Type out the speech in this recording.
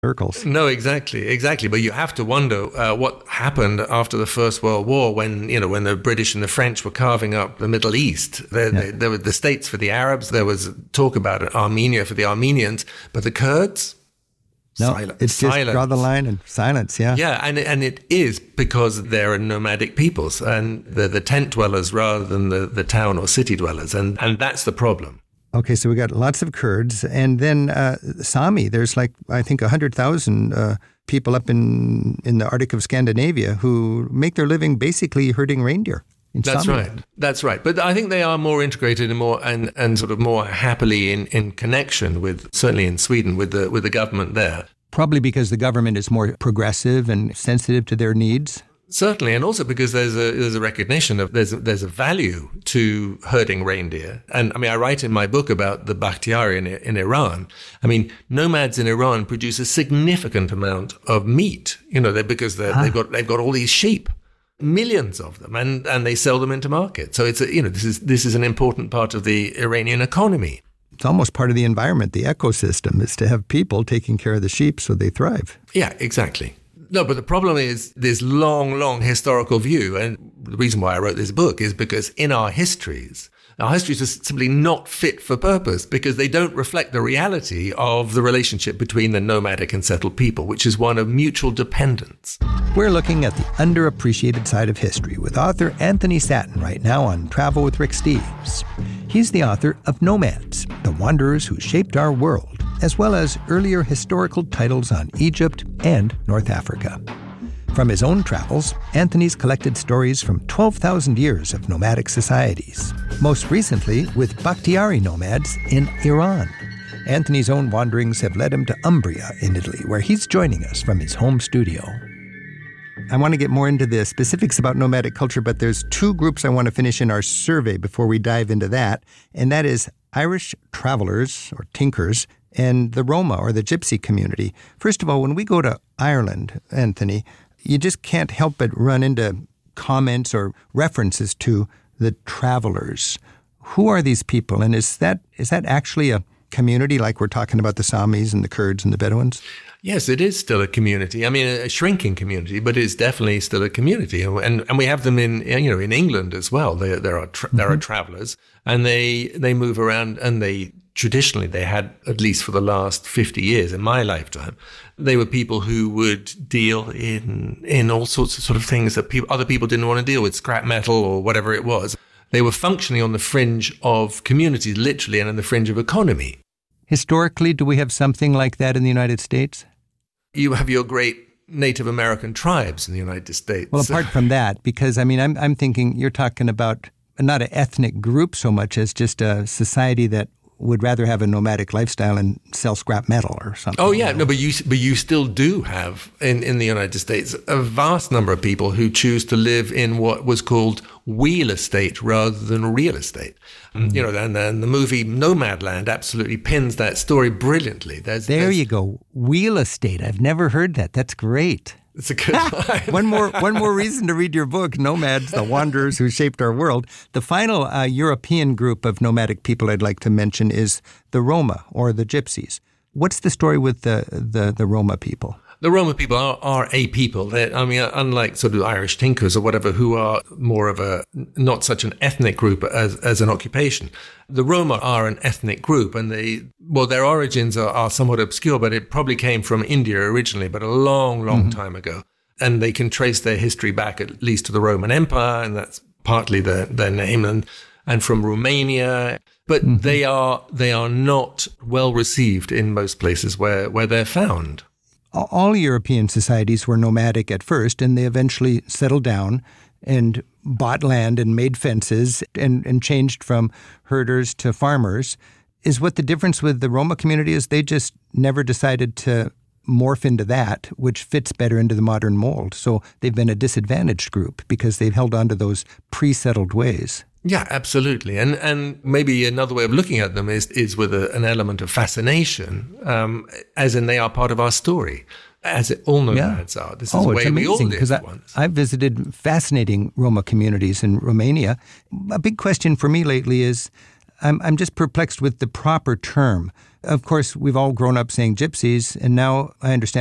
circles. No, exactly. But you have to wonder what happened after the First World War when the British and the French were carving up the Middle East. There were the states for the Arabs. There was talk about Armenia for the Armenians, but the Kurds. No, it's just draw the line and silence, yeah. Yeah, and it is because they're nomadic peoples, and they're the tent dwellers rather than the town or city dwellers, and that's the problem. Okay, so we got lots of Kurds, and then Sami. There's I think 100,000 people up in the Arctic of Scandinavia who make their living basically herding reindeer. That's right. But I think they are more integrated and sort of more happily in connection with, certainly in Sweden, with the government there. Probably because the government is more progressive and sensitive to their needs. Certainly, and also because there's a recognition of there's a value to herding reindeer. And I mean, I write in my book about the Bakhtiari in Iran. I mean, nomads in Iran produce a significant amount of meat, because they've got all these sheep. Millions of them, and they sell them into market. So it's this is an important part of the Iranian economy. It's almost part of the environment, the ecosystem, is to have people taking care of the sheep so they thrive. Yeah, exactly. No, but the problem is this long historical view, and the reason why I wrote this book is because in our histories are simply not fit for purpose because they don't reflect the reality of the relationship between the nomadic and settled people, which is one of mutual dependence. We're looking at the underappreciated side of history with author Anthony Satin right now on Travel with Rick Steves. He's the author of Nomads, The Wanderers Who Shaped Our World, as well as earlier historical titles on Egypt and North Africa. From his own travels, Anthony's collected stories from 12,000 years of nomadic societies, most recently with Bakhtiari nomads in Iran. Anthony's own wanderings have led him to Umbria in Italy, where he's joining us from his home studio. I want to get more into the specifics about nomadic culture, but there's two groups I want to finish in our survey before we dive into that, and that is Irish travelers, or tinkers, and the Roma, or the Gypsy community. First of all, when we go to Ireland, Anthony, you just can't help but run into comments or references to the travelers. Who are these people? And is that actually a community like we're talking about the Samis and the Kurds and the Bedouins? Yes, it is still a community. I mean, a shrinking community, but it's definitely still a community. And we have them in England as well. There are travelers, and they move around, and traditionally they had, at least for the last 50 years in my lifetime, they were people who would deal in all sorts of sort of things that other people didn't want to deal with, scrap metal or whatever it was. They were functioning on the fringe of communities, literally, and on the fringe of economy. Historically, do we have something like that in the United States? You have your great Native American tribes in the United States. Well, apart from that, because, I mean, I'm thinking you're talking about not an ethnic group so much as just a society that would rather have a nomadic lifestyle and sell scrap metal or something. Oh, yeah. No, but you still do have in the United States a vast number of people who choose to live in what was called wheel estate rather than real estate. Mm-hmm. And the movie Nomadland absolutely pins that story brilliantly. There you go. Wheel estate. I've never heard that. That's great. It's a good line. One more reason to read your book, Nomads, The Wanderers Who Shaped Our World. The final European group of nomadic people I'd like to mention is the Roma, or the Gypsies. What's the story with the Roma people? The Roma people are a people. Unlike sort of Irish tinkers or whatever, who are more of not such an ethnic group as an occupation. The Roma are an ethnic group, and their origins are somewhat obscure, but it probably came from India originally, but a long, long time ago. And they can trace their history back at least to the Roman Empire, and that's partly their name, and from Romania. But they are not well received in most places where they're found. All European societies were nomadic at first, and they eventually settled down and bought land and made fences and changed from herders to farmers. Is what the difference with the Roma community is? They just never decided to morph into that, which fits better into the modern mold. So they've been a disadvantaged group because they've held on to those pre-settled ways. Yeah, absolutely. And maybe another way of looking at them is with an element of fascination, as in they are part of our story, as all nomads are. This is the way we all live once. I've visited fascinating Roma communities in Romania. A big question for me lately is, I'm just perplexed with the proper term. Of course, we've all grown up saying gypsies, and now I understand